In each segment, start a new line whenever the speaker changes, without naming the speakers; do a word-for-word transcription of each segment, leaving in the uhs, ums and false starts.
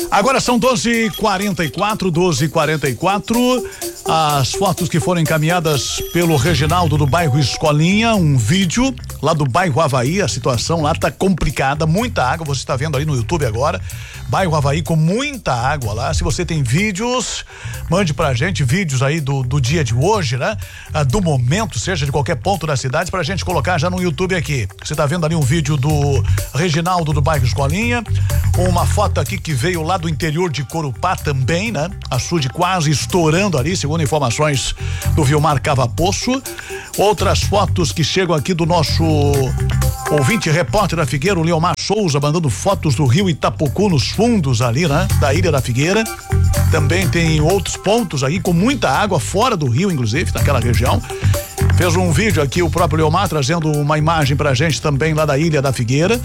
Agora são doze e quarenta e quatro, doze e quarenta e quatro. As fotos que foram encaminhadas pelo Reginaldo do bairro Escolinha, um vídeo lá do bairro Havaí. A situação lá tá complicada, muita água, você está vendo aí no YouTube agora. Bairro Havaí com muita água lá. Se você tem vídeos, mande pra gente vídeos aí do, do dia de hoje, né? Ah, do momento, seja de qualquer ponto da cidade, pra gente colocar já no YouTube aqui. Você tá vendo ali um vídeo do Reginaldo do bairro Escolinha, uma foto aqui que veio lá do interior de Corupá também, né? Açude quase estourando ali, segundo informações do Vilmar Cavapoço. Outras fotos que chegam aqui do nosso ouvinte repórter da Figueira, o Leomar Souza, mandando fotos do rio Itapucu nos fundos ali, né? Da Ilha da Figueira. Também tem outros pontos aí com muita água fora do rio, inclusive, naquela região. Fez um vídeo aqui o próprio Leomar trazendo uma imagem pra gente também lá da Ilha da Figueira.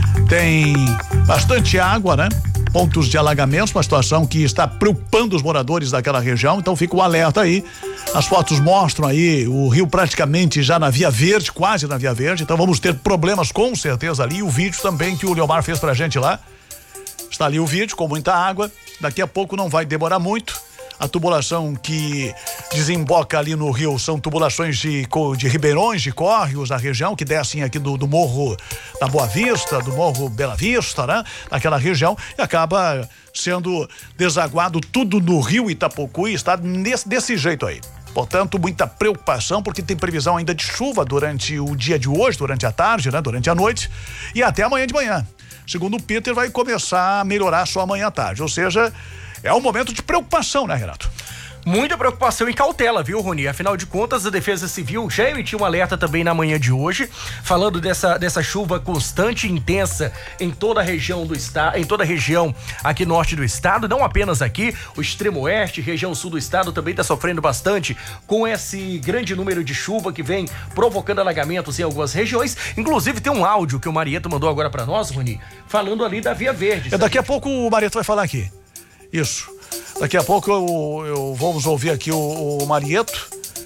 Tem bastante água, né? Pontos de alagamentos, uma situação que está preocupando os moradores daquela região, então fica o alerta aí. As fotos mostram aí o rio praticamente já na Via Verde, quase na Via Verde, então vamos ter problemas com certeza ali. O vídeo também que o Leomar fez pra gente lá, está ali o vídeo com muita água, daqui a pouco não vai demorar muito. A tubulação que desemboca ali no rio são tubulações de, de ribeirões, de córregos da região, que descem aqui do, do Morro da Boa Vista, do Morro Bela Vista, né? Naquela região, e acaba sendo desaguado tudo no rio Itapucu e está nesse, desse jeito aí. Portanto, muita preocupação, porque tem previsão ainda de chuva durante o dia de hoje, durante a tarde, né? Durante a noite e até amanhã de manhã. Segundo o Peter, vai começar a melhorar só amanhã à tarde, ou seja, é um momento de preocupação, né, Renato?
Muita preocupação e cautela, viu, Rony? Afinal de contas, a Defesa Civil já emitiu um alerta também na manhã de hoje, falando dessa, dessa chuva constante e intensa em toda a região do estado, em toda a região aqui norte do estado, não apenas aqui, o extremo oeste, região sul do estado também está sofrendo bastante com esse grande número de chuva que vem provocando alagamentos em algumas regiões. Inclusive tem um áudio que o Marieto mandou agora para nós, Rony, falando ali da Via Verde.
É, daqui a pouco o Marieto vai falar aqui. Isso. Daqui a pouco eu, eu vamos ouvir aqui o, o Marieto.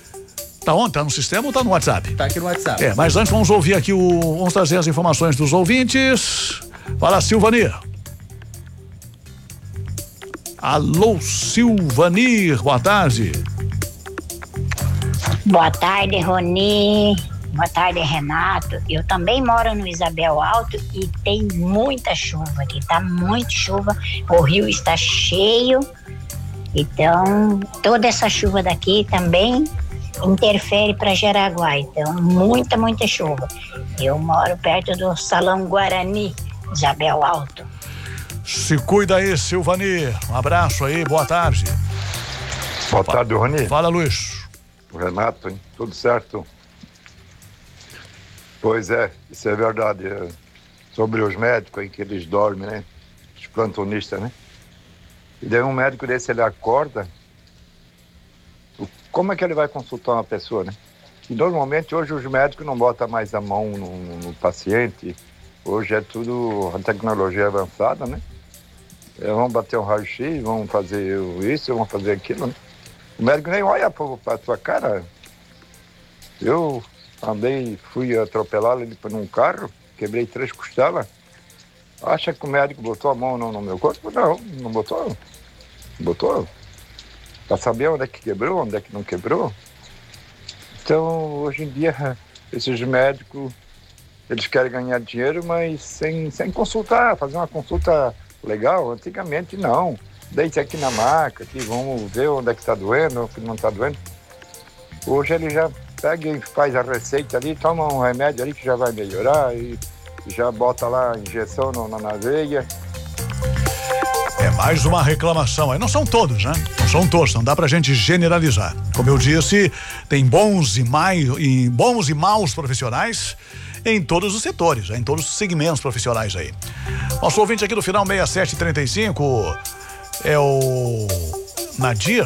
Tá onde? Tá no sistema ou tá no WhatsApp?
Tá aqui no WhatsApp.
É, mas antes vamos ouvir aqui o. Vamos trazer as informações dos ouvintes. Fala, Silvanir. Alô, Silvanir, boa tarde.
Boa tarde, Rony. Boa tarde, Renato. Eu também moro no Isabel Alto e tem muita chuva aqui, tá muito chuva. O rio está cheio, então toda essa chuva daqui também interfere para Jaraguá. Então, muita, muita chuva. Eu moro perto do Salão Guarani, Isabel Alto.
Se cuida aí, Silvanir. Um abraço aí, boa tarde.
Boa tarde, Rony.
Fala, Luiz.
O Renato, hein? Tudo certo? Pois é, isso é verdade. É sobre os médicos aí que eles dormem, né? Os plantonistas, né? E daí um médico desse, ele acorda, como é que ele vai consultar uma pessoa, né? E normalmente hoje os médicos não botam mais a mão no, no paciente, hoje é tudo a tecnologia avançada, né? É, vão bater um raio-x, vão fazer isso, vão fazer aquilo, né? O médico nem olha para a tua cara. Eu andei, fui atropelado ele num carro, quebrei três costelas. Acha que o médico botou a mão no, no meu corpo? Não, não botou. Não botou. Para saber onde é que quebrou, onde é que não quebrou. Então, hoje em dia, esses médicos, eles querem ganhar dinheiro, mas sem, sem consultar, fazer uma consulta legal. Antigamente, não. Deite aqui na maca, aqui, vamos ver onde é que está doendo, onde não está doendo. Hoje ele já pega e faz a receita ali, toma um remédio ali que já vai melhorar e já bota lá a injeção no, na veia.
É mais uma reclamação aí. Não são todos, né? Não são todos, não dá pra gente generalizar. Como eu disse, tem bons e, mais, e, bons e maus profissionais em todos os setores, em todos os segmentos profissionais aí. Nosso ouvinte aqui do final seis sete três cinco é o Nadir.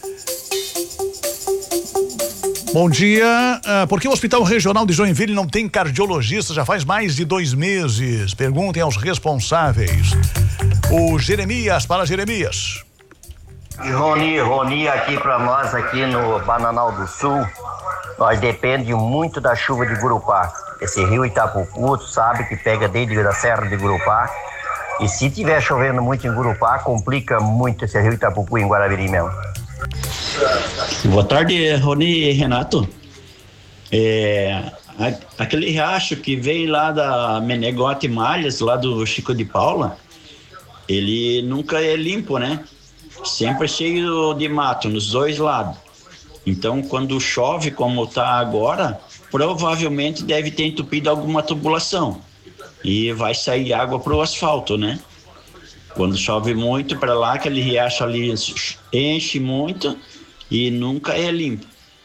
Bom dia. Uh, por que o Hospital Regional de Joinville não tem cardiologista já faz mais de dois meses? Perguntem aos responsáveis. O Jeremias, para Jeremias.
Rony, Rony, aqui para nós, aqui no Bananal do Sul, nós dependemos muito da chuva de Gurupá. Esse rio Itapucu, tu sabe que pega desde a Serra de Gurupá. E se tiver chovendo muito em Gurupá, complica muito esse rio Itapupu em Guarabiri mesmo.
Boa tarde, Rony e Renato. É, aquele riacho que veio lá da Menegote Malhas, lá do Chico de Paula, ele nunca é limpo, né? Sempre cheio de mato nos dois lados. Então, quando chove, como está agora, provavelmente deve ter entupido alguma tubulação e vai sair água para o asfalto, né? Quando chove muito para lá, aquele riacho ali enche muito e nunca é limpo.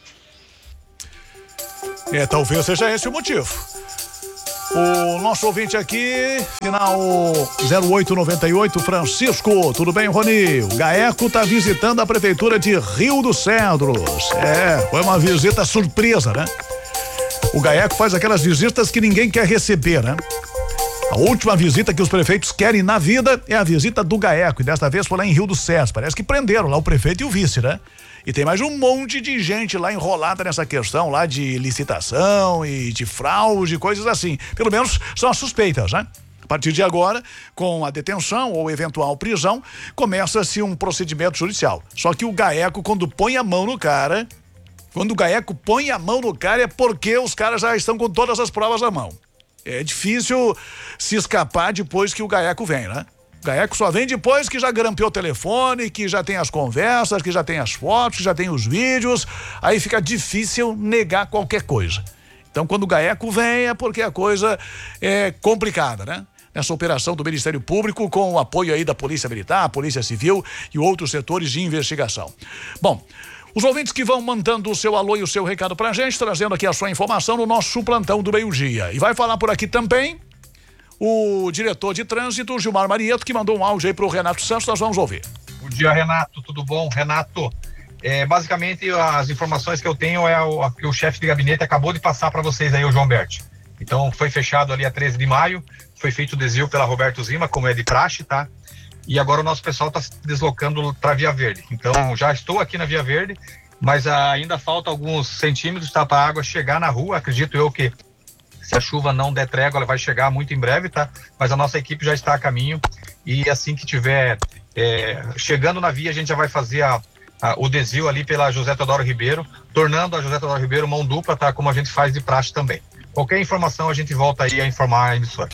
É, talvez seja esse o motivo. O nosso ouvinte aqui, final zero oito noventa e oito, Francisco. Tudo bem, Rony? O Gaeco tá visitando a prefeitura de Rio dos Cedros. É, foi uma visita surpresa, né? O Gaeco faz aquelas visitas que ninguém quer receber, né? A última visita que os prefeitos querem na vida é a visita do Gaeco, e desta vez foi lá em Rio dos Cedros. Parece que prenderam lá o prefeito e o vice, né? E tem mais um monte de gente lá enrolada nessa questão lá de licitação e de fraude, coisas assim. Pelo menos são as suspeitas, né? A partir de agora, com a detenção ou eventual prisão, começa-se um procedimento judicial. Só que o Gaeco, quando põe a mão no cara, quando o Gaeco põe a mão no cara é porque os caras já estão com todas as provas na mão. É difícil se escapar depois que o Gaeco vem, né? O Gaeco só vem depois que já grampeou o telefone, que já tem as conversas, que já tem as fotos, que já tem os vídeos. Aí fica difícil negar qualquer coisa. Então, quando o Gaeco vem é porque a coisa é complicada, né? Nessa operação do Ministério Público, com o apoio aí da Polícia Militar, Polícia Civil e outros setores de investigação. Bom, os ouvintes que vão mandando o seu alô e o seu recado pra gente, trazendo aqui a sua informação no nosso plantão do meio-dia. E vai falar por aqui também o diretor de trânsito, Gilmar Marieto, que mandou um áudio aí pro Renato Santos, nós vamos ouvir.
Bom dia, Renato, tudo bom? Renato, é, basicamente as informações que eu tenho é o que o chefe de gabinete acabou de passar para vocês aí, o João Berti. Então foi fechado ali a treze de maio, foi feito o desvio pela Roberto Zima, como é de praxe, tá? E agora o nosso pessoal está se deslocando para Via Verde. Então já estou aqui na Via Verde, mas ainda falta alguns centímetros, tá, para a água chegar na rua. Acredito eu que se a chuva não der trégua, ela vai chegar muito em breve, tá? Mas a nossa equipe já está a caminho e assim que tiver é, chegando na via, a gente já vai fazer a, a, o desvio ali pela José Teodoro Ribeiro, tornando a José Teodoro Ribeiro mão dupla, tá? Como a gente faz de praxe também. Qualquer informação a gente volta aí a informar a emissora.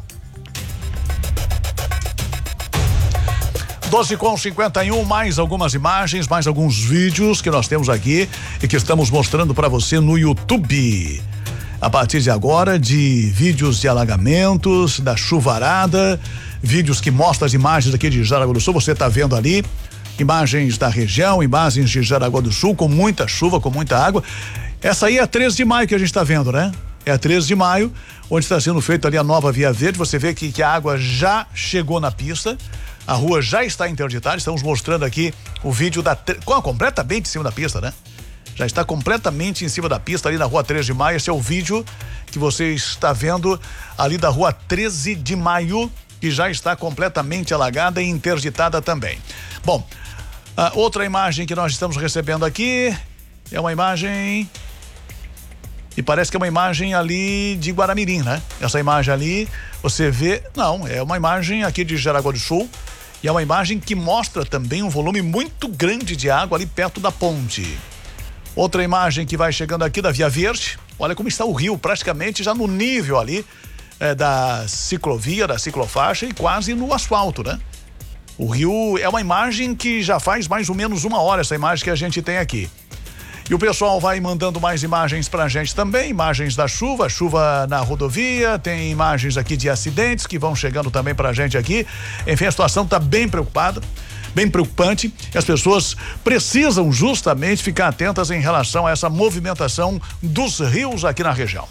doze com cinquenta e um, mais algumas imagens, mais alguns vídeos que nós temos aqui e que estamos mostrando para você no YouTube. A partir de agora, de vídeos de alagamentos, da chuvarada, vídeos que mostram as imagens aqui de Jaraguá do Sul, você está vendo ali, imagens da região, imagens de Jaraguá do Sul, com muita chuva, com muita água. Essa aí é a treze de maio que a gente está vendo, né? É a treze de maio, onde está sendo feita ali a nova Via Verde. Você vê que, que a água já chegou na pista, a rua já está interditada. Estamos mostrando aqui o vídeo da completamente em cima da pista, né? Já está completamente em cima da pista ali na rua treze de maio. Esse é o vídeo que você está vendo ali da rua treze de maio, que já está completamente alagada e interditada também. Bom, a outra imagem que nós estamos recebendo aqui é uma imagem, e parece que é uma imagem ali de Guaramirim, né? Essa imagem ali, você vê, não, é uma imagem aqui de Jaraguá do Sul, e é uma imagem que mostra também um volume muito grande de água ali perto da ponte. Outra imagem que vai chegando aqui da Via Verde, olha como está o rio, praticamente já no nível ali é, da ciclovia, da ciclofaixa e quase no asfalto, né? O rio é uma imagem que já faz mais ou menos uma hora, essa imagem que a gente tem aqui. E o pessoal vai mandando mais imagens pra gente também, imagens da chuva, chuva na rodovia, tem imagens aqui de acidentes que vão chegando também pra gente aqui. Enfim, a situação tá bem preocupada, bem preocupante, e as pessoas precisam justamente ficar atentas em relação a essa movimentação dos rios aqui na região.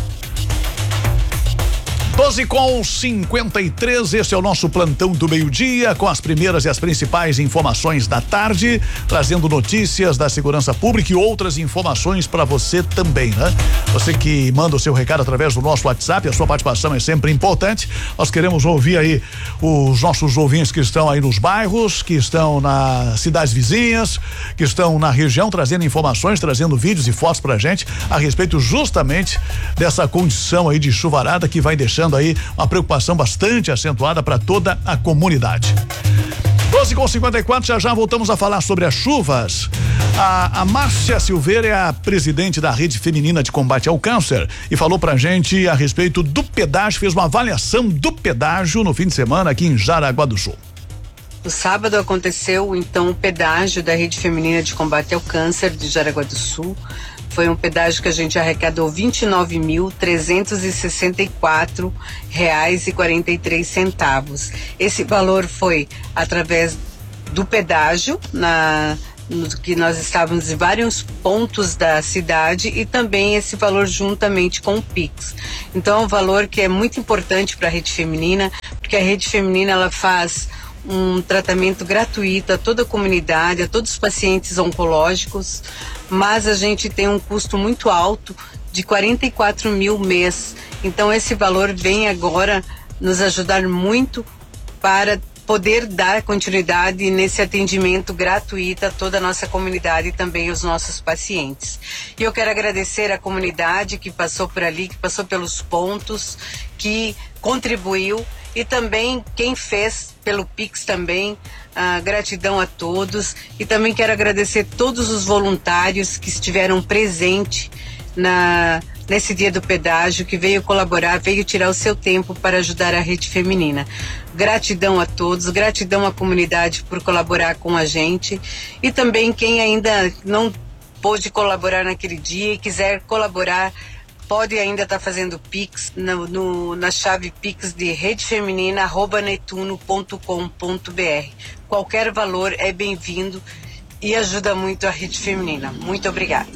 doze com cinquenta e três, esse é o nosso plantão do meio-dia, com as primeiras e as principais informações da tarde, trazendo notícias da segurança pública e outras informações para você também, né? Você que manda o seu recado através do nosso WhatsApp, a sua participação é sempre importante. Nós queremos ouvir aí os nossos ouvintes que estão aí nos bairros, que estão nas cidades vizinhas, que estão na região, trazendo informações, trazendo vídeos e fotos pra gente a respeito justamente dessa condição aí de chuvarada que vai deixando gerando aí uma preocupação bastante acentuada para toda a comunidade. doze com cinquenta e quatro, já já voltamos a falar sobre as chuvas. A, a Márcia Silveira é a presidente da Rede Feminina de Combate ao Câncer e falou pra gente a respeito do pedágio, fez uma avaliação do pedágio no fim de semana aqui em Jaraguá do Sul.
No sábado aconteceu então o pedágio da Rede Feminina de Combate ao Câncer de Jaraguá do Sul. Foi um pedágio que a gente arrecadou vinte e nove mil trezentos e sessenta e quatro reais e quarenta e três centavos. Esse valor foi através do pedágio, na, no, que nós estávamos em vários pontos da cidade, e também esse valor juntamente com o Pix. Então é um valor que é muito importante para a Rede Feminina, porque a Rede Feminina ela faz um tratamento gratuito a toda a comunidade, a todos os pacientes oncológicos, mas a gente tem um custo muito alto de quarenta e quatro mil mês. Então esse valor vem agora nos ajudar muito para poder dar continuidade nesse atendimento gratuito a toda a nossa comunidade e também os nossos pacientes. E eu quero agradecer a comunidade que passou por ali, que passou pelos pontos, que contribuiu, e também quem fez pelo Pix também, ah, gratidão a todos. E também quero agradecer todos os voluntários que estiveram presentes na, nesse dia do pedágio, que veio colaborar, veio tirar o seu tempo para ajudar a Rede Feminina. Gratidão a todos, gratidão à comunidade por colaborar com a gente, e também quem ainda não pôde colaborar naquele dia e quiser colaborar, pode ainda estar tá fazendo Pix no, no, na chave Pix de redefeminina arroba netuno ponto com ponto br. Qualquer valor é bem-vindo e ajuda muito a Rede Feminina. Muito obrigada.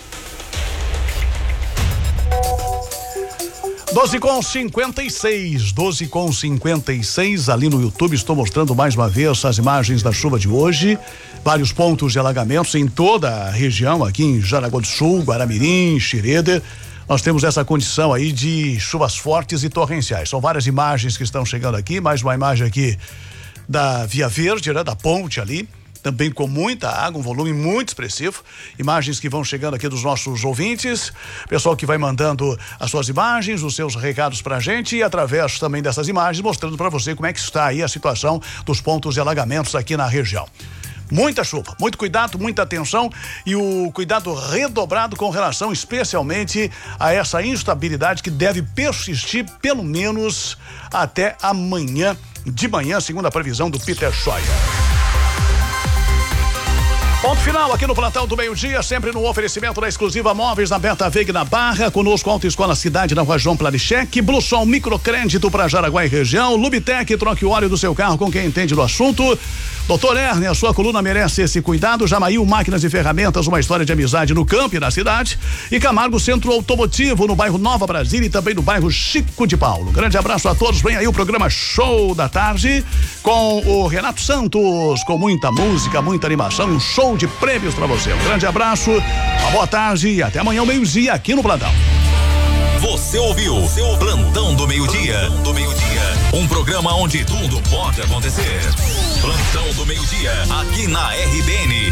doze com cinquenta e seis, doze com cinquenta e seis, ali no YouTube estou mostrando mais uma vez as imagens da chuva de hoje, vários pontos de alagamentos em toda a região, aqui em Jaraguá do Sul, Guaramirim, Xireder. Nós temos essa condição aí de chuvas fortes e torrenciais. São várias imagens que estão chegando aqui, mais uma imagem aqui da Via Verde, né, da ponte ali, também com muita água, um volume muito expressivo. Imagens que vão chegando aqui dos nossos ouvintes, pessoal que vai mandando as suas imagens, os seus recados pra gente, e através também dessas imagens mostrando para você como é que está aí a situação dos pontos de alagamentos aqui na região. Muita chuva, muito cuidado, muita atenção, e o cuidado redobrado com relação especialmente a essa instabilidade que deve persistir pelo menos até amanhã de manhã, segundo a previsão do Peter Scheuer. Ponto final aqui no Plantão do Meio-Dia, sempre no oferecimento da exclusiva Móveis na Berta Veiga na Barra, conosco Autoescola Cidade na Rua João Planichek, Bluesol Microcrédito para Jaraguá e região, Lubitec, troque o óleo do seu carro com quem entende do assunto. Doutor Ernie, a sua coluna merece esse cuidado. Jamail Máquinas e Ferramentas, uma história de amizade no campo e na cidade. E Camargo Centro Automotivo, no bairro Nova Brasília e também no bairro Chico de Paulo. Grande abraço a todos. Vem aí o programa Show da Tarde com o Renato Santos, com muita música, muita animação, um show de prêmios para você. Um grande abraço, uma boa tarde e até amanhã ao meio-dia aqui no Plantão.
Você ouviu seu Plantão do Meio-Dia. Plantão do Meio-Dia. Um programa onde tudo pode acontecer. Plantão do Meio-Dia, aqui na R B N.